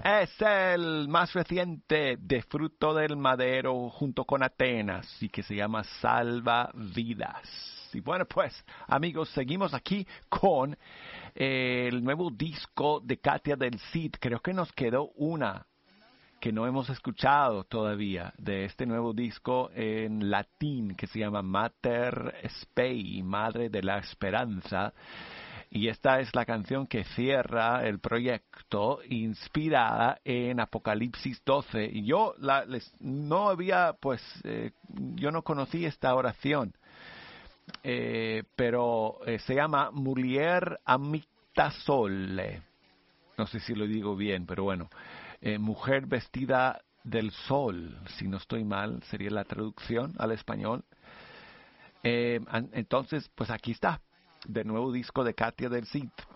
Es el más reciente de Fruto del Madero junto con Atenas y que se llama Salva Vidas. Y bueno, pues amigos, seguimos aquí con el nuevo disco de Katia del Cid. Creo que nos quedó una que no hemos escuchado todavía de este nuevo disco en latín que se llama Mater Spei, Madre de la Esperanza. Y esta es la canción que cierra el proyecto, inspirada en Apocalipsis 12. Y yo no había, yo no conocí esta oración, pero se llama Mulier Amitasole. No sé si lo digo bien, pero bueno. Mujer vestida del sol, si no estoy mal, sería la traducción al español. Entonces, pues aquí está, del nuevo disco de Katia del Cid.